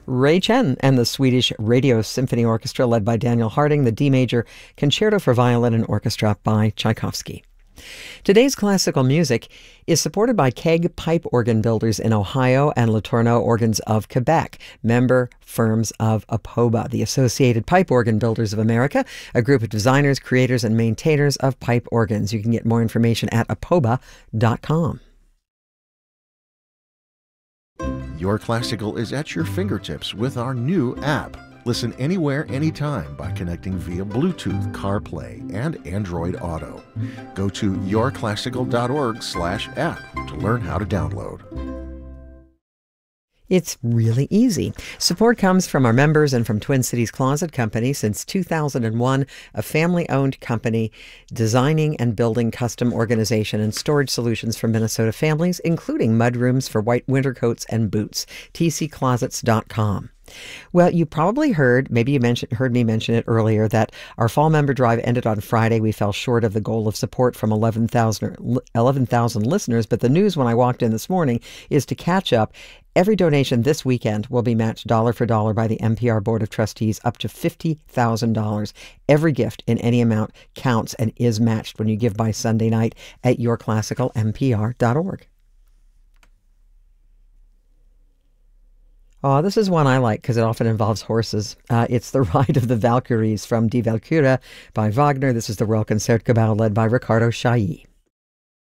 Ray Chen and the Swedish Radio Symphony Orchestra, led by Daniel Harding, the D major Concerto for Violin and Orchestra by Tchaikovsky. Today's classical music is supported by Keg Pipe Organ Builders in Ohio and Letourneau Organs of Quebec, member firms of APOBA, the Associated Pipe Organ Builders of America, a group of designers, creators, and maintainers of pipe organs. You can get more information at apoba.com. Your Classical is at your fingertips with our new app. Listen anywhere, anytime by connecting via Bluetooth, CarPlay, and Android Auto. Go to yourclassical.org/app to learn how to download. It's really easy. Support comes from our members and from Twin Cities Closet Company. Since 2001, a family-owned company designing and building custom organization and storage solutions for Minnesota families, including mudrooms for white winter coats and boots. tcclosets.com. Well, you probably heard, maybe you heard me mention it earlier, that our fall member drive ended on Friday. We fell short of the goal of support from 11,000 listeners, but the news when I walked in this morning is to catch up. Every donation this weekend will be matched dollar for dollar by the NPR Board of Trustees up to $50,000. Every gift in any amount counts and is matched when you give by Sunday night at yourclassicalnpr.org. Oh, this is one I like because it often involves horses. It's The Ride of the Valkyries from Die Walküre by Wagner. This is the Royal Concertgebouw led by Riccardo Chailly.